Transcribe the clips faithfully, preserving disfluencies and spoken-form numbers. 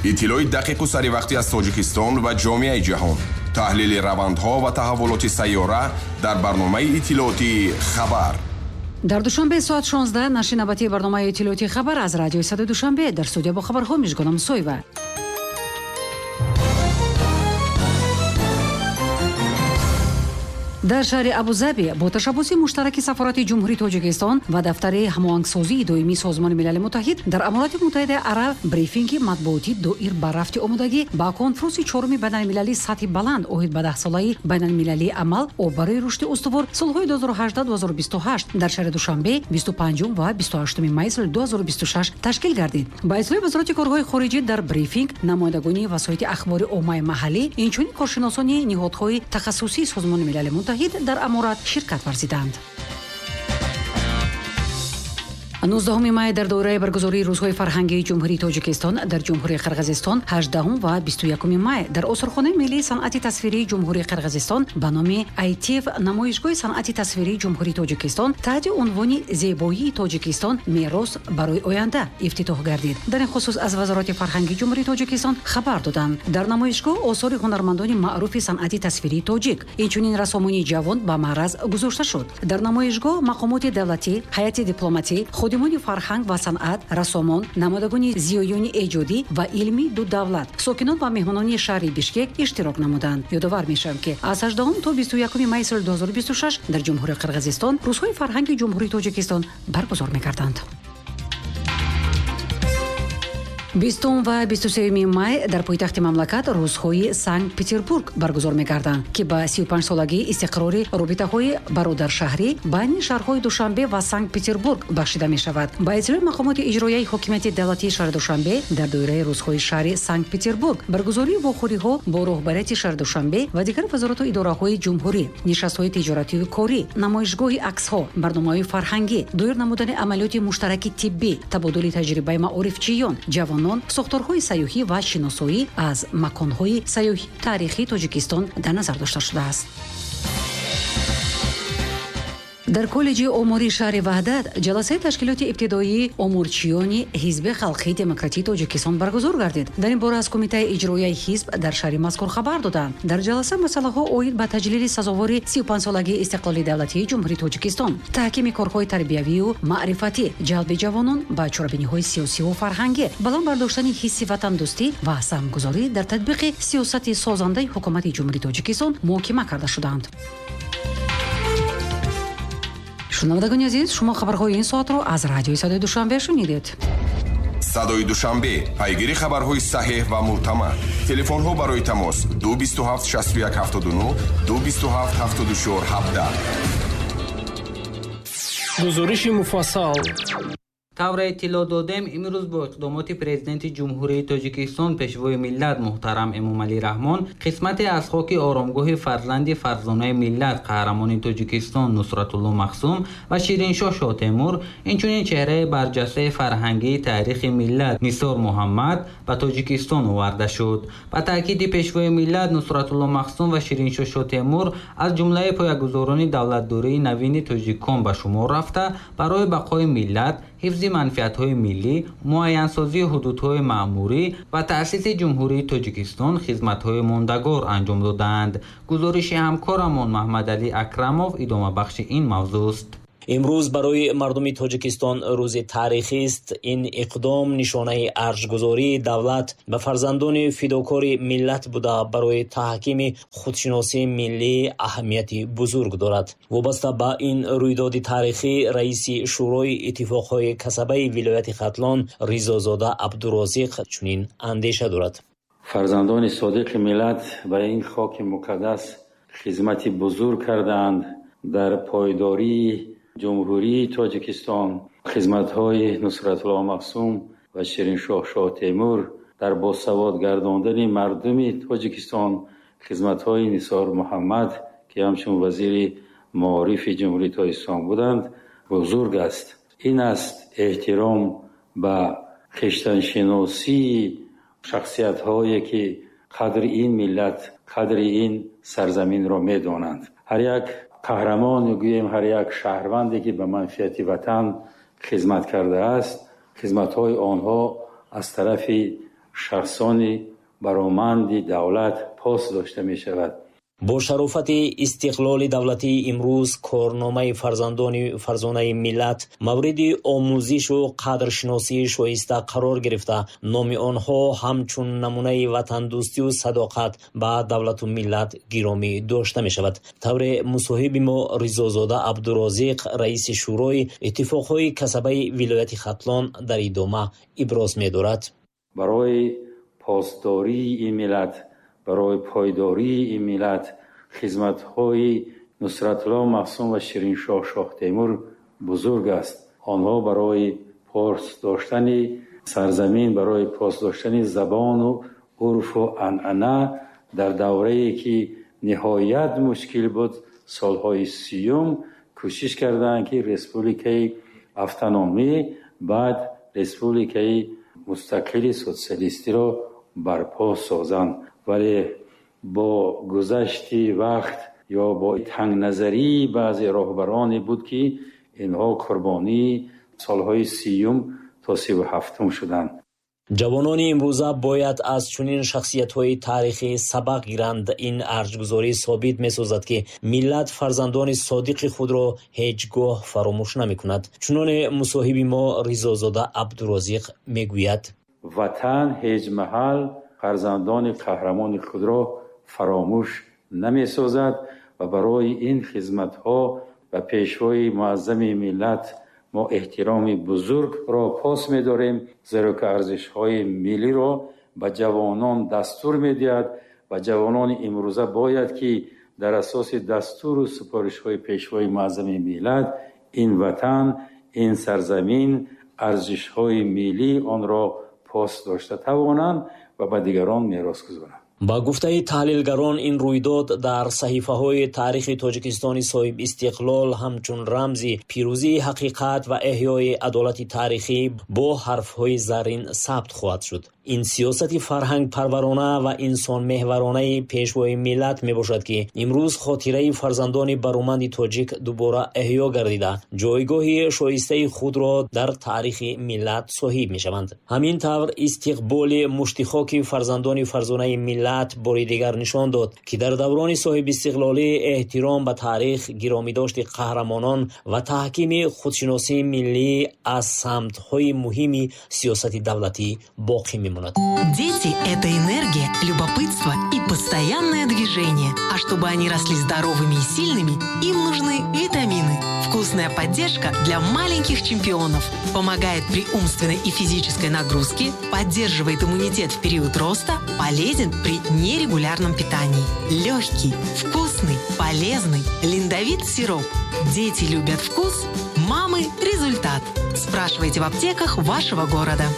иттилои дақиқу саривақтӣ аз Тоҷикистон ва ҷомеаи ҷаҳон. таҳлили равандҳо ва таҳаввулоти сайёра дар барномаи иттилооти хабар. дар душанбе соат шонздаҳ нашри навбатии барномаи иттилооти хабар аз радиои садои Душанбе. дар студия бо хабарҳо Мижгона Мусоева. дар шаҳри Абу-Заби бо ташаббуси муштараки сафорати ҷумҳурии Тоҷикистон ва дафтари ҳамоҳангсозии доимии Созмони Милали Муттаҳид дар Аморати Муттаҳидаи Араб брифинги матбуотӣ доир ба рафти омодагӣ ба конфуруси чоруми байналмилалии сатҳи баланд оид ба даҳсолаи байналмилалии амал об барои рушди устувор солҳои дуҳазору ҳаждаҳ - дуҳазору бисту ҳашт дар шаҳри Душанбе бисту панҷум ва бисту ҳаштуми майи соли дуҳазору бисту шаш ташкил гардид. Ба иттилои Вазорати корҳои хориҷӣ дар брифинг намояндагони васоити ахбори оммаи маҳаллӣ инчунин коршиносони ниҳодҳои тахассусии Созмони Милали Муттаҳид дар Аморат ширкат варзиданд. нуздаҳуми май дар доираи баргузории рӯзҳои фарҳангии ҷумҳурии Тоҷикистон дар ҷумҳурии Қирғизистон, ҳаждаҳум ва бисту якуми май дар Осорхонаи миллии санъати тасвирии ҷумҳурии Қирғизистон ба номи ай ти эф намоишгоҳи санъати тасвирии ҷумҳурии Тоҷикистон таҳти унвони зебоии Тоҷикистон мерос барои оянда ифтитоҳ гардид. дар ин хусус аз Вазороти фарҳангии ҷумҳурии Тоҷикистон хабар доданд. дар намоишгоҳ осори ҳунармандони маъруфи санъати тасвирии тоҷик, инчунин рассомони ҷавон ба маъраз гузошта шуд. дар намоишгоҳ мақомоти давлатӣ, ҳайати дипломатӣ, خادمانی فرهنگ و صنعت، رسامان، نمایندگان زیایی‌های اجادی و علمی دو دولت، ساکنان و مهمانان شهر بیشکک اشتراک نمودند. یادآور می‌شویم که از هجدهم تا بیست و یکم مای سال دو هزار و بیست و شش در جمهوری قرقیزستان روزهای فرهنگ جمهوری تاجیکستان برگزار می‌کردند. بیستم و بیست و سوم مای در پایتخت مملکت روزهای سنت پترزبورگ برگزار می‌گردند که با سی و پنج سالگی استقرار رابطه‌های برادرشهری بین شهرهای دوشنبه و سنت پترزبورگ بخشیده می‌شود. با اجرای مقامات اجرایی حکومت دولتی شهر دوشنبه در دوره روزهای شهر سنت پترزبورگ برگزاری واخوری‌ها با رهبریت شهر دوشنبه و دیگر وزارت و اداره‌های جمهوری، نشست‌های تجارتی و کاری، نمایشگاه عکس‌ها، برنامه‌های فرهنگی، دایر نمودن عملیات مشترک طبی، تبادل تجربه معارفچیان، جوانان، ساختارهای سیاحی و شناسایی از مکان‌های سیاحی تاریخی تاجیکستان در نظر داشته شده است. در کالج آماری شهر وحدت جلسه تشکیلات ابتدایی آمورچیان حزب خلقی دموکراتیک تاجیکستان برگزار گردید. در این باره از کمیته اجرایی حزب در شهر مذکور خبر دادند. در جلسه مسائل‌ها اوید به تجلیل سزاوار سی و پنج سالگی استقلال دولتی جمهوری تاجیکستان، تحکیم کارهای تربیوی و معرفتی، جلب جوانان به چاره‌بینی‌های سیاسی و فرهنگی، بلند برداشتن حس وطن‌دوستی و سهمگذاری در تطبیق سیاست سازنده حکومت جمهوری تاجیکستان محاکمه کرده شدند. шунавандагони азиз, шумо хабарҳои ин соатро аз радиои садои Душанбе шунидед. садои Душанбе, пайгири хабарҳои саҳеҳ ва мӯътамад. телефонҳо барои тамос ду бисту ҳафт шасту як ҳафтоду нӯ, ду бисту ҳафт ҳафтоду чор ҳабдаҳ. гузориши муфассал. тавре иттилоъ додем, имрӯз бо иқдомоти президенти ҷумҳурии Тоҷикистон пешвои миллат муҳтарам Эмомалӣ Раҳмон қисмате аз хоки оромгоҳи фарзанди фарзонаи миллат қаҳрамони Тоҷикистон Нусратулло Махсум ва Шириншоҳ Шотемур, инчунин чеҳраи барҷастаи фарҳангии таърихи миллат Нисор Муҳаммад ба Тоҷикистон оварда шуд. ба таъкиди пешвои миллат Нусратулло Махсум ва Шириншоҳ Шотемур аз ҷумлаи поягузорони давлатдории навини Тоҷикон ба шумор рафта, барои бақои миллат, ҳифзи манфиатҳои миллӣ, муайянсозии ҳудудҳои маъмурӣ ва таъсиси ҷумҳурии Тоҷикистон хизматҳои мондагор анҷом доданд. гузориши ҳамкорамон Маҳмадалӣ Акрамов идомабахши ин мавзӯъст. имрӯз барои мардуми Тоҷикистон рӯзи таърихист. ин иқдом нишонаи аршгузории давлат ба фарзандони фидокори миллат буда барои таҳкими худшиносии миллӣ аҳамияти бузург дорад. вобаста ба ин рӯйдоди таърихӣ раиси шӯрои иттифоқҳои касабаи вилояти Хатлон Ризозода Абдурозиқ чунин андеша дорад. фарзандони содиқи миллат ба ин хоки муқаддас хизмати бузург карданд. дар пойдории ҷумҳурии Тоҷикистон хизматҳои Нусратулло Махсум ва Шириншоҳ Шотемур, дар босавод гардондани мардуми Тоҷикистон хизматҳои Нисор Муҳаммад ки ҳамчун вазири маорифи ҷумҳурии Тоҷикистон буданд, бузург аст. ин аст эҳтиром ба хиштаншиносии шахсиятҳое ки қадри ин миллат, қадри ин сарзаминро медонанд. ҳар як қаҳрамон гӯем ҳар як шаҳрванде ки ба манфиати ватан хизмат кардааст, хизматҳои онҳо аз тарафи шахсони бароманди давлат пост дошта мешавад. бо шарофати истиқлоли давлатӣ имрӯз корномаи фарзандони фарзонаи миллат мавриди омӯзишу қадршиносии шоиста қарор гирифта, номи онҳо ҳамчун намунаи ватандӯстию садоқат ба давлату миллат гиромӣ дошта мешавад. тавре мусоҳиби мо Ризозода Абдурозиқ, раиси шӯрои иттифоқҳои касабаи вилояти Хатлон дар идома иброз медорад. барои постдории ин миллат, барои пойдории ин миллат хизматҳои Нусратулло Маҳсун ва Шириншоҳ Шоҳ Темур бузург аст. онҳо барои пост доштани сарзамин, барои пост доштани забону урфу анъана дар даврае ки ниҳоят мушкил буд, солҳои сиюм кӯшиш карданд ки республикаи автономӣ баъд республикаи мустақили социалистиро барпо созанд. вале бо гузашти вақт ё бо тангназарии баъзе роҳбароне буд ки инҳо қурбонии солҳои сиюм то сиву ҳафтум шуданд. ҷавонони имрӯза бояд аз чунин шахсиятҳои таърихӣ сабақ гиранд. ин арҷгузорӣ собит месозад ки миллат фарзандони содиқи худро ҳеҷ гоҳ фаромӯш намекунад. чуноне мусоҳиби мо Ризозода Абдурозиқ мегӯяд: ватан ҳеҷ маҳал фарзандони қаҳрамони худро фаромӯш намесозад ва барои ин хизматҳо ба пешвои муаззами миллат мо эҳтироми бузургро пос медорем, зеро ки арзишҳои миллиро ба ҷавонон дастур медиҳад ва ҷавонони имрӯза бояд ки дар асоси дастуру супоришҳои пешвои муаззами миллат ин ватан, ин сарзамин, арзишҳои миллӣ онро пос дошта тавонанд ва ба дигарон мерос гузоранд. ба гуфтаи таҳлилгарон, ин рӯйдод дар саҳифаҳои таърихи Тоҷикистони соҳиб истиқлол ҳамчун рамзи пирӯзии ҳақиқат ва эҳёи адолати таърихӣ бо ҳарфҳои заррин сабт хоҳад шуд. ин сиёсати фарҳангпарварона ва инсонмеҳваронаи пешвои миллат мебошад ки имрӯз хотираи фарзандони бароманди тоҷик дубора эҳё гардида, ҷойгоҳи шоистаи худро дар таърихи миллат соҳиб мешаванд. ҳамин тавр истиқболи муштихоки фарзандони фарзонаи миллат бори дигар нишон дод ки дар даврони соҳибистиқлолӣ эҳтиром ба таърих, гиромидошти қаҳрамонон ва таҳкими худшиносии миллӣ аз самтҳои муҳими сиёсати давлатӣ боқӣ мемонад. Дети – это энергия, любопытство и постоянное движение. А чтобы они росли здоровыми и сильными, им нужны витамины. Вкусная поддержка для маленьких чемпионов. Помогает при умственной и физической нагрузке, поддерживает иммунитет в период роста, полезен при нерегулярном питании. Легкий, вкусный, полезный, линдовит сироп. Дети любят вкус, мамы – результат. Спрашивайте в аптеках вашего города.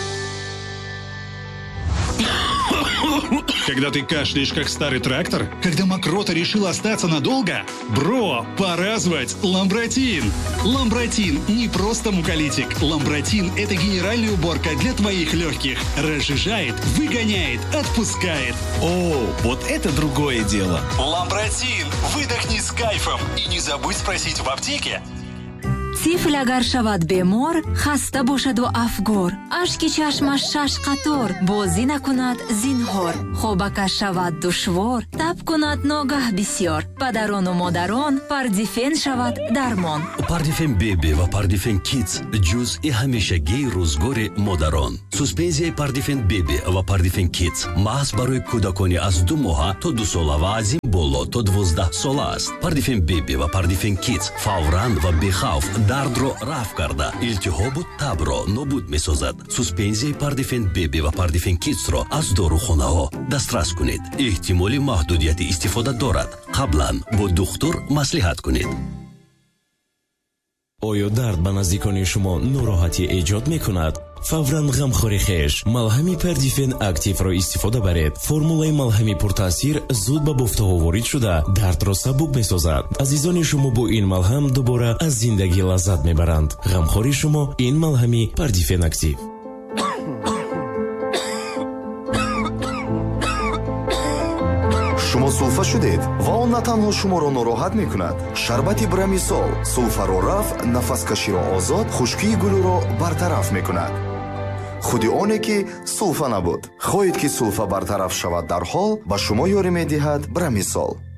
Когда ты кашляешь, как старый трактор? Когда мокрота решила остаться надолго? Бро, пора звать Ламбротин! Ламбротин не просто муколитик. Ламбротин – это генеральная уборка для твоих легких. Разжижает, выгоняет, отпускает. О, вот это другое дело. Ламбротин! Выдохни с кайфом. И не забудь спросить в аптеке. тифл агар шавад бемор, хаста бошаду афгор, ашки чашмаш шаш қатор, бозӣ накунад зинҳор, хобакаш шавад душвор, таб кунад ногаҳ бисёр, падарону модарон, пардифен шавад дармон. Пардифен беби ва пардифен кидс ҷузъи ҳамешагии рӯзгори модарон. Суспензияи пардифен беби ва пардифен кидс маҳз барои кӯдакони аз ду моҳа то ду сола ва аз ин боло то дувоздаҳ сола аст. Пардифен беби ва пардифен кидс фавран ва бехавф дардро рафъ карда, илтиҳобу табро нобуд месозад. Суспензияи пардифен беби ва пардифен кидсро аз дорухонаҳо дастрас кунед. эҳтимоли маҳдудияти истифода дорад. қаблан бо духтур маслиҳат кунед. оё дард ба наздикони шумо нороҳатӣ эҷод мекунад? фавран ғамхори хеш малҳами пардифен активро истифода баред. формулаи малҳами пуртаъсир зуд ба бофтаҳо ворид шуда дардро сабук месозад. азизони шумо бо ин малҳам дубора аз зиндагӣ лаззат мебаранд. ғамхори шумо ин малҳами пардифен актив. шумо сулфа шудед ва он на танҳо шуморо нороҳат мекунад. шарбати брамисол сулфаро рафъ, нафаскаширо озод, хушкии гулӯро бартараф мекунад. худи оне ки сулфа набуд. хоҳед ки сулфа бартараф шавад дарҳол ба шумо ёрӣ медиҳад Брамисол.